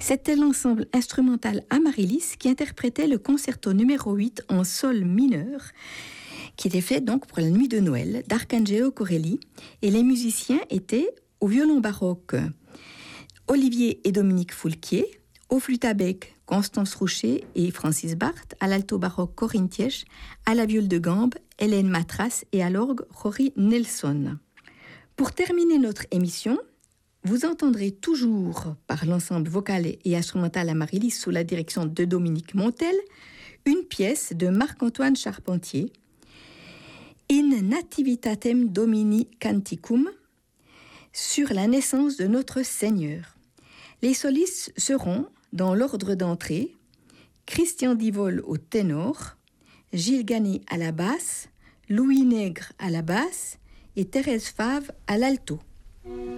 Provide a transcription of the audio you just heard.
C'était l'ensemble instrumental Amaryllis qui interprétait le concerto numéro 8 en sol mineur, qui était fait donc pour la nuit de Noël d'Arcangelo Corelli. Et les musiciens étaient au violon baroque Olivier et Dominique Foulquier, au flûte à bec Constance Roucher et Francis Barthes, à l'alto baroque Corinne Tièche, à la viole de gambe Hélène Matras et à l'orgue Rory Nelson. Pour terminer notre émission, vous entendrez toujours par l'ensemble vocal et instrumental Amaryllis sous la direction de Dominique Montel une pièce de Marc-Antoine Charpentier, In Nativitatem Domini Canticum, sur la naissance de notre Seigneur. Les solistes seront, dans l'ordre d'entrée, Christian Divol au ténor, Gilles Gany à la basse, Louis Nègre à la basse et Thérèse Fave à l'alto.